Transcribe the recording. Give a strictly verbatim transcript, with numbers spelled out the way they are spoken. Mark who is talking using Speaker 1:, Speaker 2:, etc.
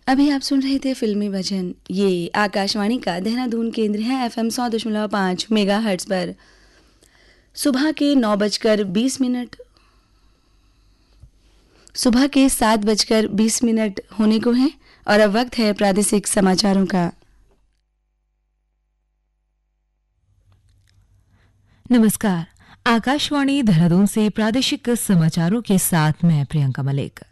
Speaker 1: अभी आप सुन रहे थे फिल्मी भजन। ये आकाशवाणी का देहरादून केंद्र है, एफएम सौ दशमलव पाँच मेगा हर्ट्ज पर। सुबह के नौ बजकर बीस मिनट सुबह के सात बजकर बीस मिनट होने को हैं और अब वक्त है प्रादेशिक समाचारों का।
Speaker 2: नमस्कार, आकाशवाणी देहरादून से प्रादेशिक समाचारों के साथ मैं प्रियंका मलिक।